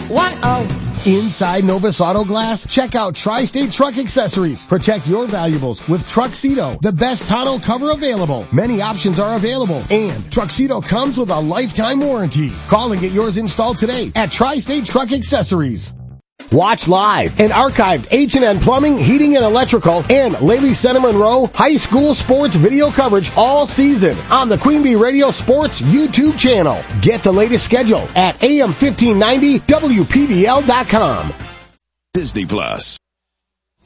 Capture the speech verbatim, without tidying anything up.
one oh. Inside Novus Auto Glass, check out Tri-State Truck Accessories. Protect your valuables with Truxedo, the best tonneau cover available. Many options are available, and Truxedo comes with a lifetime warranty. Call and get yours installed today at Tri-State Truck Accessories. Watch live and archived H and N Plumbing, Heating and Electrical, and Lady Center Monroe High School sports video coverage all season on the Queen Bee Radio Sports YouTube channel. Get the latest schedule at A M fifteen ninety W P B L dot com. Disney Plus.